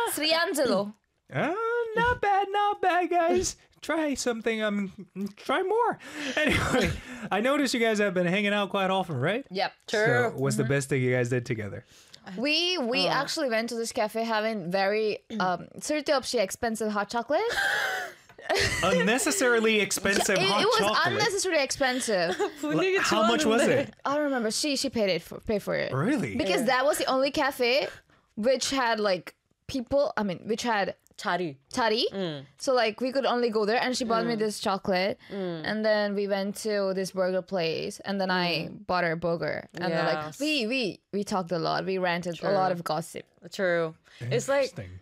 Sriangelo. Not bad, guys. Try something. Try more. Anyway, I noticed you guys have been hanging out quite often, right? Yep. So, what's the best thing you guys did together? We actually went to this cafe having very 쓸데없이 expensive hot chocolate. Unnecessarily expensive hot It was chocolate. unnecessarily expensive. How much was it? I don't remember. She paid for it. Really? Because that was the only cafe which had like people. I mean, which had 자리. So like we could only go there, and she bought me this chocolate, and then we went to this burger place, and then I bought her a burger, and then like we talked a lot, we ranted a lot of gossip. True. It's like Interesting.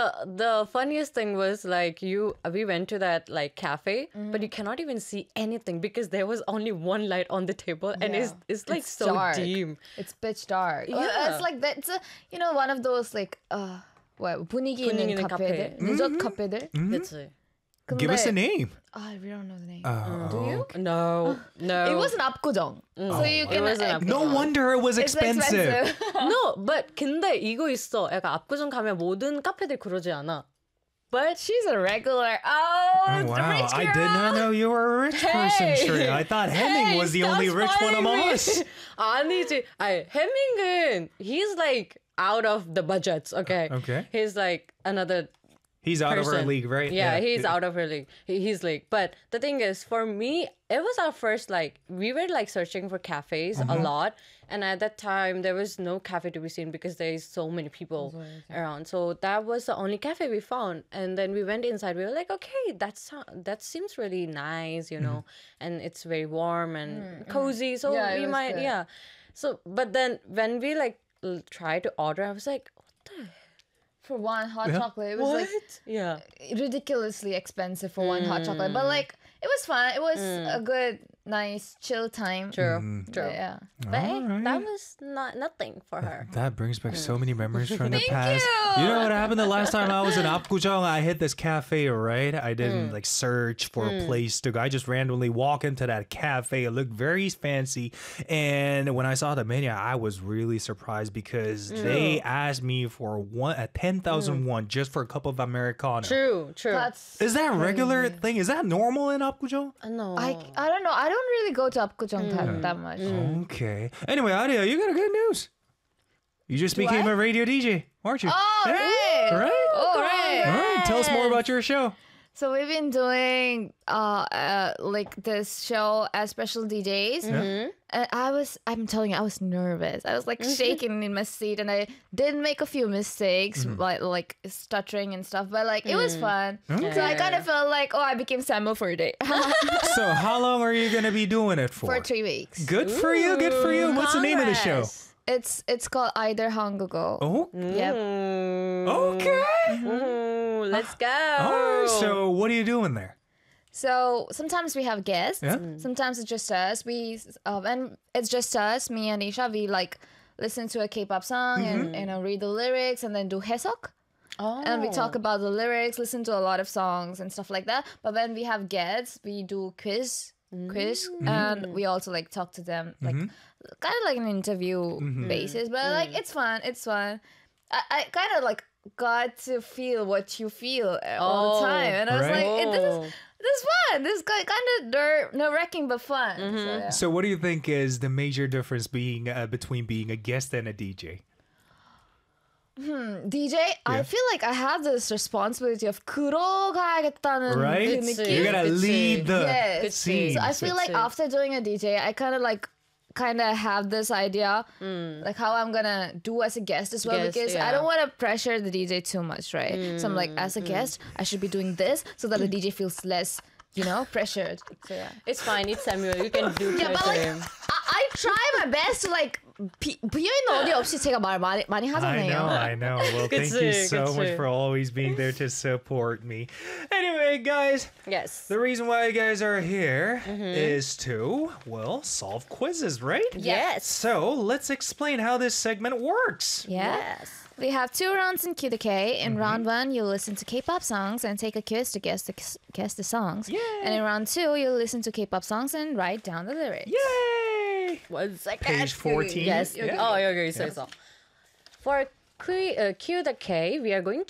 the funniest thing was like we went to that like cafe, but you cannot even see anything because there was only one light on the table, and it's like so dark. dim. It's pitch dark. Yeah. It's like that. It's a, one of those like what 분위기 분위기 있는 있는 카페들, 늦은 카페들. 그치? Give us a name. I really don't know the name. Do you? No. It wasn't 압구정, so you can. wasn't No wonder it was It's expensive. No, but 근데 이거 있어. 약간 압구정 가면 모든 카페들 그러지 않아. But She's a regular. Oh, Oh, the wow, rich girl. I did not know you were a rich person, Shri. I thought Hemming was the only rich one among us. 아니지. 아니, 해밍은 he's like out of the budgets. Okay. Okay. He's like another He's out of our person. league, right? Yeah, he's out of her league. He's league. But the thing is, for me, it was our first, like, we were, like, searching for cafes a lot. And at that time, there was no cafe to be seen because there's so many people around. So that was the only cafe we found. And then we went inside. We were like, okay, that seems really nice, you know. And it's very warm and cozy. So Yeah, it we was might, good. yeah. So, but then when we, like, tried to order, I was like, what the For one hot chocolate, it was Yeah. like ridiculously expensive for one hot chocolate. But like it was fun. It was a good, nice, chill time. True. Yeah. But hey, Alright. that was nothing for her. That brings back so many memories from the Thank past. you. You know what happened the last time I was in Apgujeong? I hit this cafe, right? I didn't like search for a place to go. I just randomly walk into that cafe. It looked very fancy. And when I saw the menu, I was really surprised because they asked me for 10,000 won just for a cup of Americano. True. That's Is that a regular thing? Is that normal in Apgujeong? No. I don't know. I don't really go to Apgujeong that much. Okay. Anyway, Adia, you got a good news. You just became I? a radio DJ, aren't you? Oh, Yeah, right. Right? Oh, right. All right. Tell us more about your show. So we've been doing like this show as special DJs. And I'm telling you, I was nervous. I was like shaking in my seat, and I did make a few mistakes, like stuttering and stuff. But like it was fun. So I kind of felt like, I became Samuel for a day. So how long are you going to be doing it for? For 3 weeks. Good for you. Good for you. What's the name of the show? It's called Either 한국어. Oh, Yep. okay. Ooh, let's go. All right. So what are you doing there? So sometimes we have guests. Yeah. Sometimes it's just us. And it's just us, me and Isha. We like listen to a K-pop song and read the lyrics and then do 해석. Oh. And we talk about the lyrics, listen to a lot of songs and stuff like that. But when we have guests, we do quiz, and we also like talk to them, like kind of like an interview basis. But like it's fun. I kind of like got to feel what you feel all the time, and I was Right. like, this is fun. This is kind of nerve-wracking but fun. So, yeah. So what do you think is the major difference between being a guest and a DJ? DJ, I feel like I have this responsibility of 끌어가야겠다는 Right? 그 그치. 느낌. You gotta 그치. lead the Yes. scene. So I feel like 그치. after doing a DJ, I kind of have this idea like how I'm gonna do as a guest as well, Guest, because yeah. I don't want to pressure the DJ too much, right? So I'm like, as a guest, I should be doing this so that the DJ feels less, pressured. So yeah. It's fine. It's Samuel. You can do Yeah, but to like him. I try my best to like 비어있는 어디 없이 제가 말 많이 하잖아요. I know. Well, thank you so much for always being there to support me. Anyway, guys, Yes. the reason why you guys are here is to, solve quizzes, right? Yes. So let's explain how this segment works. Yes. We have 2 rounds in Q the K. In round 1, you'll listen to K-pop songs and take a quiz to guess the songs. Yay. And in round 2, you'll listen to K-pop songs and write down the lyrics. Yay! 1 second. Page 14. Yes. Yeah. 여기 있어. For Q the K, we are going